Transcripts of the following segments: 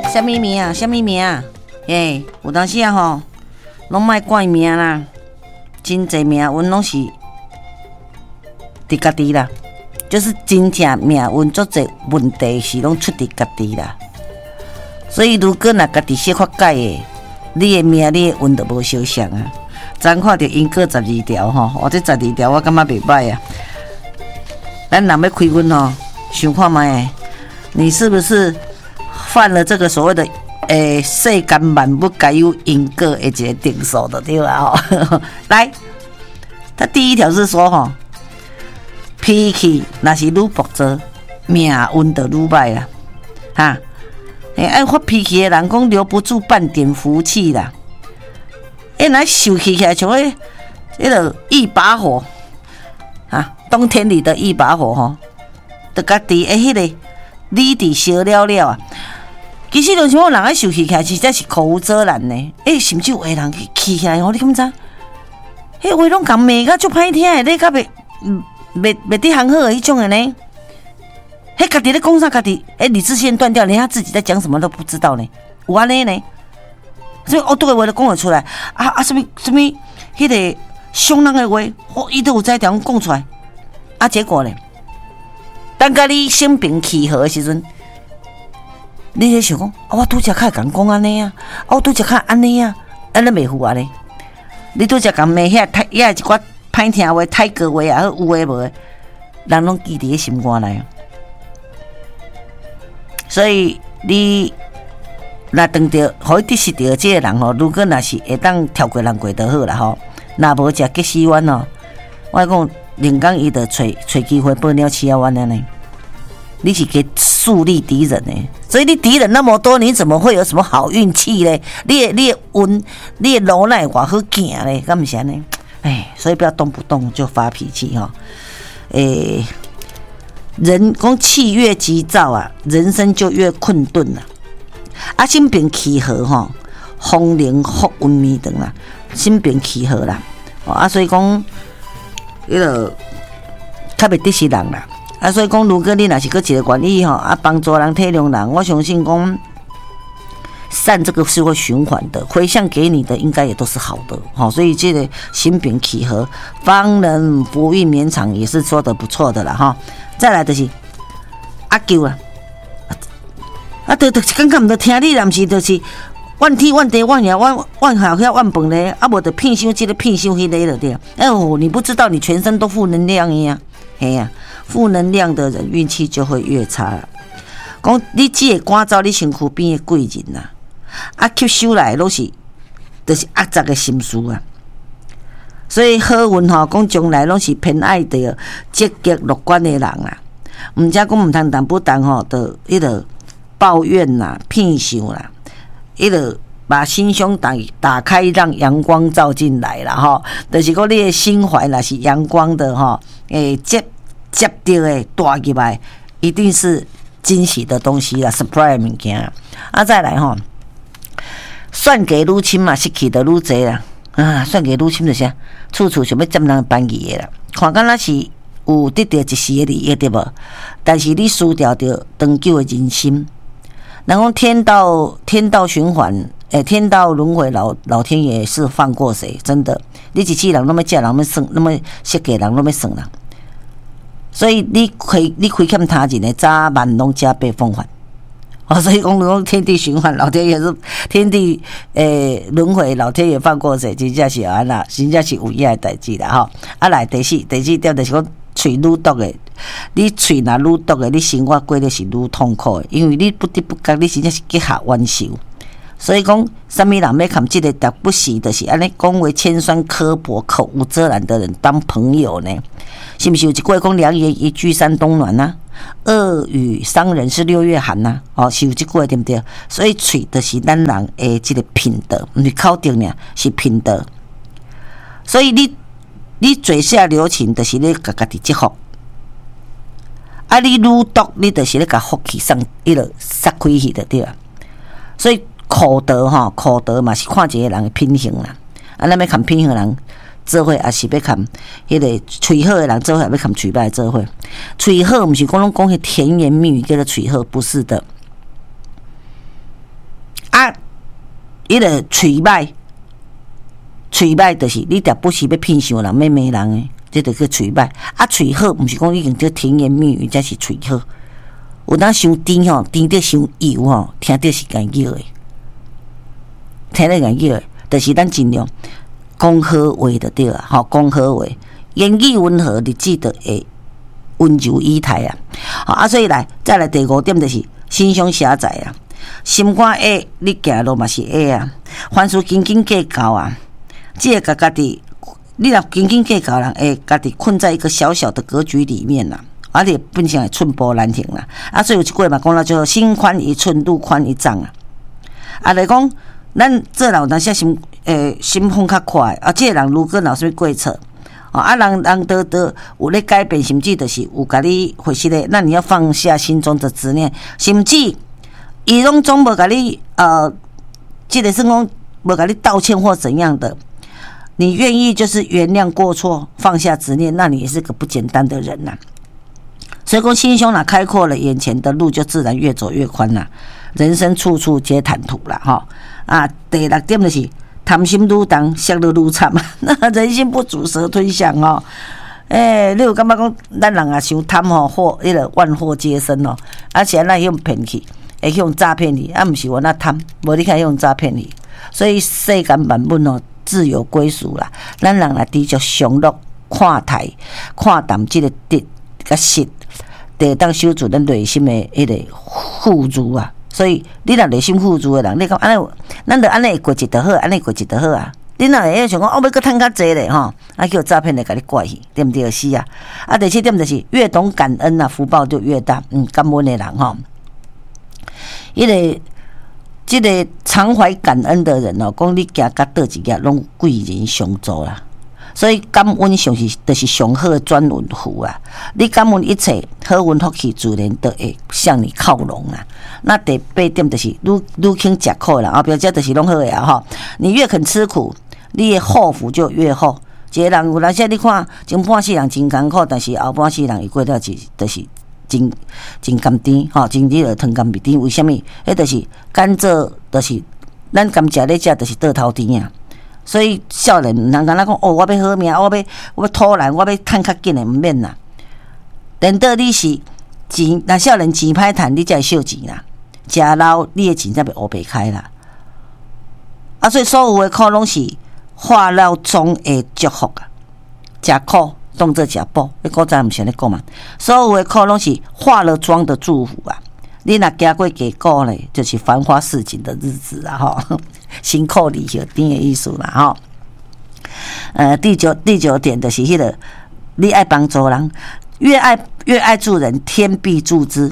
什么名啊？什么名啊？有当时啊吼，拢莫怪命啦，真侪命运拢是伫家己啦，就是真正命运足侪问题是拢出伫家己啦。所以如果若家己小可改的，你的命、你的运就无相像啊。昨看到因果12条吼，我这12条我感觉袂歹啊。咱若要开运吼，想看卖，你是不是犯了这个所谓的世间万物该有因果的一个定数的对吧？吼，来，他第一条是说吼，脾气若是愈暴躁，命运就愈歹啦，哈。爱发脾气的人讲留不住半点福气啦，若受气起来像迄个一把火啊，冬天里的一把火吼，就家己迄个理智烧了了啊。其实有时候人爱受气起来，实在是口无遮拦呢。甚至有个人气起来吼，你敢知？迄话拢共骂甲足歹听的，你甲袂得行好的迄种的呢？迄家己咧讲啥？家己理智线断掉，连他自己在讲什么都不知道呢。有安尼呢？所以对话都讲得出来什么迄个伤人的话，伊都有在条讲出来。结果呢？等甲你心平气和的时阵，你咧想讲我拄则较敢讲安尼啊，我拄则较安尼啊，安尼袂赴啊咧。你拄则敢骂遐一寡歹听话、太过话啊，有诶无诶，人拢记伫心肝内。所以你若当着，互伊得失着这个人吼，如果若是会当跳过人过就好啦吼。若无食吉死丸哦，我讲连讲伊就找机会报鸟吃丸了呢。你是给树立敌人呢，所以你敌人那么多，你怎么会有什么好运气呢？你的运，你的路奈偌好行呢？敢不是呢？所以不要动不动就发脾气哈。人讲气越急躁啊，人生就越困顿啦。心平气和吼，风灵福运绵长啦，心平气和啦。所以讲，迄个较袂得失人啦。所以讲，如果你若是个一个愿意吼，帮助人、体谅人，我相信讲，善这个是会循环的，回向给你的应该也都是好的。所以这个心平气和，方能福运绵长，也是说的不错的啦哈。再来就是阿舅啦，就是感觉唔得听你，但是就是怨天怨地怨呀怨好遐怨饭咧，无就骗伤这个骗伤迄个了对。你不知道你全身都负能量呀，负能量的人运气就会越差啦。讲你只会赶走你身躯边的贵人啦，吸收来都是就是恶杂的心思啊。所以好运吼，讲将来拢是偏爱着积极乐观的人啦。毋则讲毋通淡不淡吼，就迄个抱怨啦、骗想啦，迄个把心胸打开，让阳光照进来啦吼。就是讲你的心怀若是阳光的吼，接到的带入来，一定是惊喜的东西啦 ，surprise 物件。再来吼，算计愈深嘛，失去的愈侪啦。算计愈深就是啊，处处想要占人便宜的啦。看敢若是有得到一时的利益对无？但是你输掉着长久的人心。然后天道循环，天道轮回，老天爷是放过谁？真的，你一世人那么借人，那么算，那么设计人，那么算啦。所以你亏欠他人的，早晚拢加倍奉还。所以讲天地循环，老天爷是天地轮回，老天爷放过谁？真正是安啦，真正是有影的代志啦吼。来第四点就是讲嘴愈毒的，你嘴若愈毒的，你生活过得是愈痛苦的，因为你不得不觉你真正是结下冤仇。所以讲，什么人要看这个的不喜的是安尼讲话尖酸刻薄、口无遮拦的人当朋友呢？是不是有一句话讲良言一句三冬暖啊？恶语伤人是6月寒呐，是有这句话对不对？所以嘴就是咱人的这个品德，不是口德呢，是品德。所以你嘴下留情，就是咧甲家己积福。你愈毒，你就是咧甲福气送，伊就撒开去的对啊。所以口德嘛是看一个人的品行啦。咱要看品行的人。做伙也是要看迄个嘴好的人做伙，也要看嘴歹的做伙。嘴好毋是讲拢讲迄甜言蜜语叫做嘴好，不是的。 伊个嘴歹，就是你若不是要骗伤人、要骂人诶，这就叫嘴歹。啊，嘴好，毋是讲已经叫甜言蜜语，才是嘴好。有当伤甜吼，甜得伤油吼，听得是干叫诶，听得干叫诶，就是咱尽量讲好话就对啊，吼，讲好话，言语温和，日子就会温柔以待啊。好啊，所以再来第5点就是心胸狭窄啊，心肝矮，你行路嘛是矮啊，凡事斤斤计较啊。这个家己，你若斤斤计较人，会家己困在一个小小的格局里面啦，而且变成会寸步难行啦。啊，所以有一句嘛，讲了叫心宽一寸，路宽一丈啊。啊，来讲，咱做人若些心风较快，啊，这个人如果有啥物过错，啊，人都有咧改变，甚至就是有甲你回息咧，那你要放下心中的执念，甚至伊拢总无甲你这个是讲无甲你道歉或怎样的。你愿意就是原谅过错，放下执念，那你也是个不简单的人呐。所以说，心胸开阔了，眼前的路就自然越走越宽啦。人生处处皆坦途啦，哈啊！第6点就是贪心愈重，摔得愈惨啊。那人心不足蛇吞象哦。你有感觉讲咱人啊伤贪吼，迄个万祸皆生哦，而且咱用骗去，会用诈骗你，啊，毋是我那贪，无你看用诈骗你，所以世间万物哦。自有归属啦，咱人来追求享乐、看台、看淡这个得甲失，得当守住咱内心的迄个富足啊。所以你若内心富足的人，你讲安尼，咱就安尼过一就好，安尼过一就好啊。你若会想讲，我要搁趁较济咧吼，啊叫诈骗来甲你拐去，对毋对？是啊。啊，第7点就是越懂感恩啊，福报就越大。感恩的人吼，这个常怀感恩的人哦，讲你行到倒一页，拢贵人相助啦。所以感恩就是上好的转运符啊！你感恩一切好运福气，自然都会向你靠拢啊。那第8点就是愈肯吃苦啦，后壁这就是拢好的啊吼。你越肯吃苦，你的祸福就越好。一个人有那些你看前半世人真艰苦，但是后半世人伊过了就是真甘甜吼，真热的汤甘蜜甜。为什么？迄就是甘蔗，就是咱甘食咧食，就是倒头甜啊。所以少年人敢若讲哦，我要好命，我要偷懒，我要趁较紧的，毋免啦。等到你是钱，那少年钱歹趁，你才会惜钱啦。食老，你的钱才袂乌白开啦。啊，所以所有的苦拢是化了妆的祝福啊，食苦。当作食补，你古早毋是安尼讲嘛？所有的苦拢是化了妆的祝福啊！你若行过价股咧，就是繁花似锦的日子啊！吼，辛苦里有甜的意思啦！吼，第九点就是迄个，你爱帮助人，越爱助人，天必助之。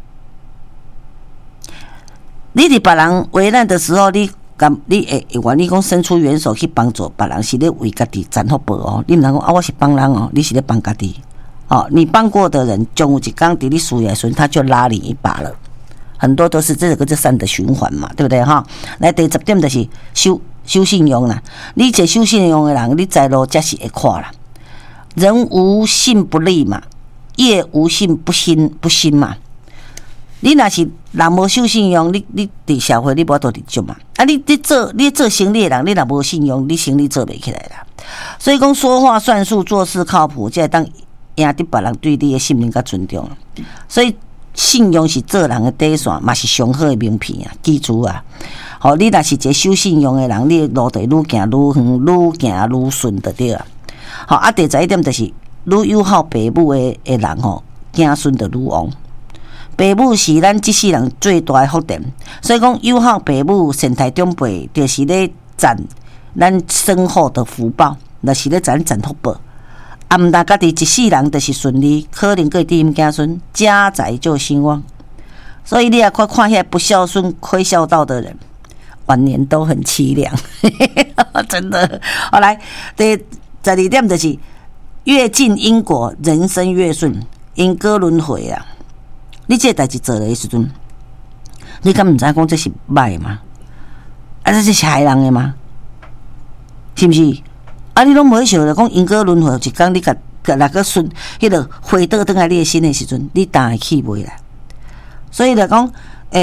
你伫别人危难的时候，你会愿意讲伸出援手去帮助别人，是咧为家己赚福报哦。你毋通讲啊，我是帮人哦，你是咧帮家己哦。你帮过的人，终有一天伫你需要的时候，他就拉你一把了。很多都是这个善的循环嘛，对不对哈？来第10点就是修信用啦。你一个修信用的人，你在路才是会看啦。人无信不立嘛，业无信不兴嘛。你若是人无守信用，你伫社会你无度立足嘛？啊，你做生意的人，你若无信用，你生意做袂起来啦。所以讲说话算数，做事靠谱，才会当赢得别人对你的信任甲尊重。所以信用是做人的底线，嘛是上好的名片啊，记住啊！好，你若是一个守信用的人，你路地愈行愈远，愈行愈顺就对啊。好，啊，第11点就是愈友好父母的人吼，子孙就愈旺。父母是咱这世人最大的福田，所以讲友好父母、善待长辈，就是咧赚咱深厚的福报，就是咧赚福报。啊，毋但家己一世人就是顺利，可能个弟子孙家财就兴旺。所以你也看遐不孝顺、亏孝道的人，晚年都很凄凉，真的。好来，第12点就是越尽因果，人生越顺，因果轮回啊。你这个代志做的时阵，你敢毋知讲这是歹吗？啊，这是害人的吗？是毋是？啊，你拢无想着讲因果轮回，一天你甲那个顺，迄个回倒转来你的心的时阵，你当会气袂啦。所以来讲，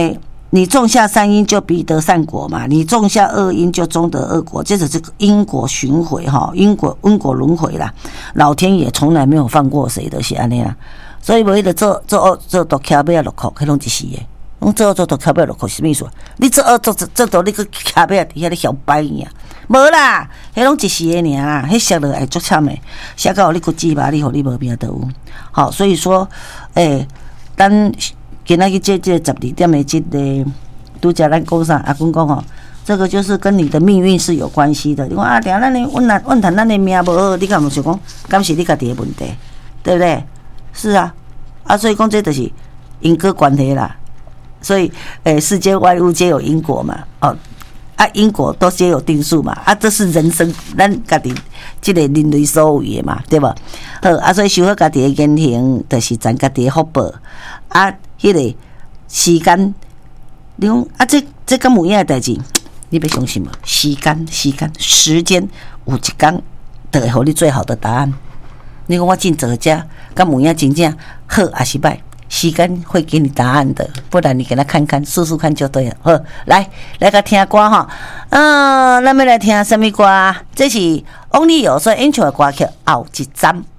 你种下善因就必得善果嘛，你种下恶因就终得恶果，这是因果循环哈，因果轮回啦。老天爷从来没有放过谁的，是安尼啦。所以无迄个做都徛尾啊落库，迄拢一时的。拢做都徛尾落库什么意思？你做都你个徛尾伫遐咧小摆尔，无啦，迄拢一时的尔啦，迄摔落来足惨的，摔到你骨子吧，你互你无命都有。好，所以说，咱今仔日这12点的这个，拄则咱讲啥？阿公讲吼，这个就是跟你的命运是有关系的。你讲啊，定咱的问谈咱的命无好，你敢有想讲，敢是你家己的问题，对不对？是啊，所以讲这就是因果关系啦。所以，世间万物皆有因果嘛，因果都皆有定数嘛，这是人生咱家己这个人类所有的嘛，对吧？好，所以修好家己的言行，就是咱家己的福报。迄个时间，你讲这敢有影的代志，你要相信无？时间有一天，就会互你最好的答案。你讲我真做这，敢有影真正好还是歹？时间会给你答案的，不然你给他看看、试试看就对了。好，来个听歌哈，咱们来听什么歌？这是翁立友所演唱的歌曲《后一站》。